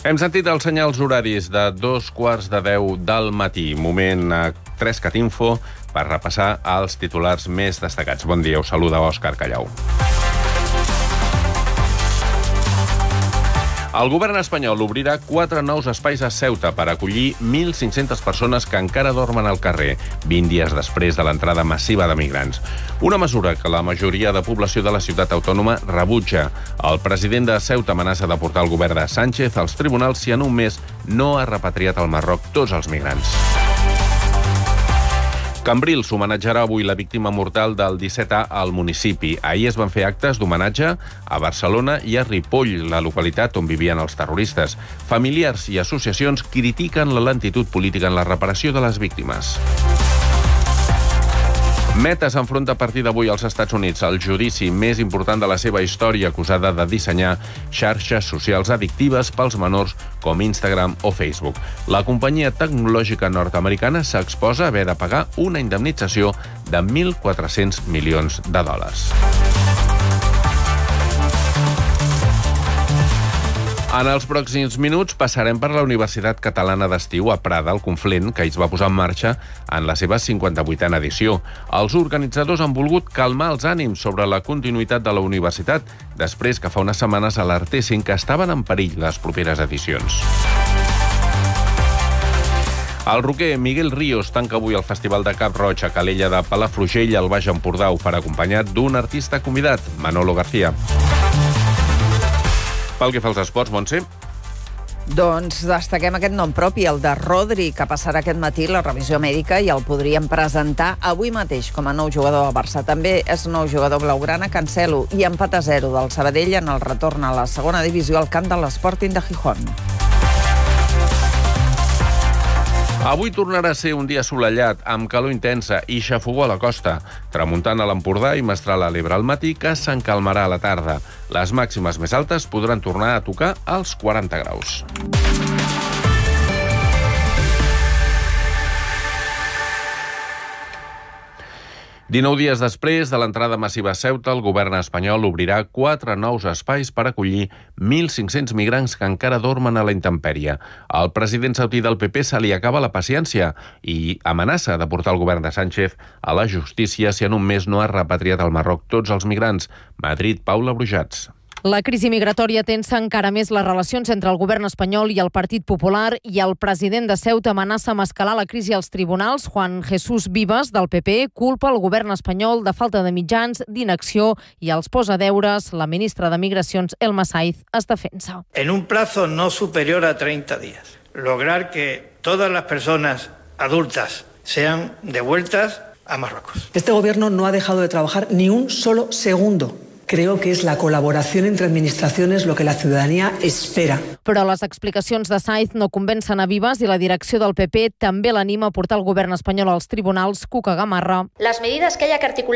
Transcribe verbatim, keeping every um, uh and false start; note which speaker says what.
Speaker 1: Hem sentit els senyals horaris de dos quarts de deu del matí. Moment a tres cat info per repassar els titulars més destacats. Bon dia, us saluda Òscar Callau. El govern espanyol obrirà quatre nous espais a Ceuta per acollir mil cinc-centes persones que encara dormen al carrer, vint dies després de l'entrada massiva de migrants. Una mesura que la majoria de població de la ciutat autònoma rebutja. El president de Ceuta amenaça de portar el govern de Sánchez als tribunals si en un mes no ha repatriat al Marroc tots els migrants. Cambrils homenatjarà avui la víctima mortal del disset A al municipi. Ahir es van fer actes d'homenatge a Barcelona i a Ripoll, la localitat on vivien els terroristes. Familiars i associacions critiquen la lentitud política en la reparació de les víctimes. Meta s'enfronta a partir d'avui als Estats Units al judici més important de la seva història, acusada de dissenyar xarxes socials addictives pels menors com Instagram o Facebook. La companyia tecnològica nord-americana s'exposa a haver de pagar una indemnització de mil quatre-cents milions de dòlars. En els pròxims minuts passarem per la Universitat Catalana d'Estiu a Prada, al Conflent, que es va posar en marxa en la seva cinquanta-vuitena edició. Els organitzadors han volgut calmar els ànims sobre la continuïtat de la universitat, després que fa unes setmanes alertessin que estaven en perill les properes edicions. El roquer Miguel Ríos tanca avui el Festival de Cap Roig a Calella de Palafrugell, al Baix Empordà. Ho farà acompanyat d'un artista convidat, Manolo García. Pel que fa als esports, Montse.
Speaker 2: Doncs destaquem aquest nom propi, el de Rodri, que passarà aquest matí la revisió mèdica i el podrien presentar avui mateix com a nou jugador del Barça. També és nou jugador blaugrana Cancelo i empat a zero del Sabadell en el retorn a la segona divisió al camp de l'Sporting de Gijón. Avui tornarà a ser un dia assolellat, amb calor intensa i xafogó a la costa. Tramuntana a l'Empordà i mestral a l'Ebre al matí, que s'encalmarà a la tarda. Les màximes més altes podran tornar a tocar els quaranta graus. dinou dies després de l'entrada massiva a Ceuta, el govern espanyol obrirà quatre nous espais per acollir mil cinc-cents migrants que encara dormen a la intempèrie. Al president saudí del P P se li acaba la paciència i amenaça de portar el govern de Sánchez a la justícia si en un mes no ha repatriat al Marroc tots els migrants. Madrid, Paula Brujats.
Speaker 3: La crisi migratòria tensa encara més les relacions entre el govern espanyol i el Partit Popular i el president de Ceuta amenaça amb escalar la crisi als tribunals. Juan Jesús Vives, del P P, culpa el govern espanyol de falta de mitjans, d'inacció i els posa deures. La ministra de Migracions, Elma Saiz, es defensa.
Speaker 4: En un plazo no superior a treinta días, lograr que todas las personas adultas sean devueltas a Marruecos.
Speaker 5: Este gobierno no ha dejado de trabajar ni un solo segundo. Creo que es la colaboración entre administraciones lo que la ciudadanía espera.
Speaker 3: Però les explicacions de Saiz no convencen a Vives i la direcció del P P també l'anima a portar el govern espanyol als tribunals. Cuca Gamarra.
Speaker 6: Las medidas que haya que articular